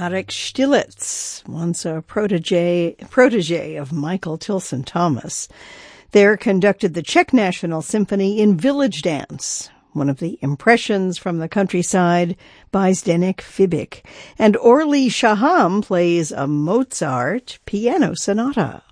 Marek Stilitz, once a protege of Michael Tilson Thomas, there conducted the Czech National Symphony in Village Dance, one of the impressions from the countryside by Zdeněk Fibik. And Orly Shaham plays a Mozart piano sonata.